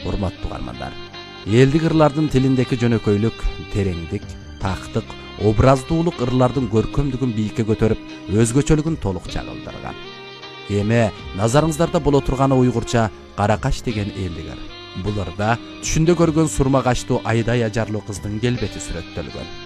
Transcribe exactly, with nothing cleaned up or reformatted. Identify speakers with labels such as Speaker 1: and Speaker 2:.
Speaker 1: Урматтуу каармандар, элдик ырлардын тилиндеки жөнөкөйлүк, тереңдик, тактык, образдуулук ырлардын көркөмдүгүн бийикке көтөрүп, өзгөчөлүгүн толук чагылдырган. Эми назарыңыздарда боло турганы уйгурча Каракаш деген элдик ыр. Бул ырда түшүндө көргөн сурма качтуу айдай ажарлуу кыздын келбети сүрөттөлгөн.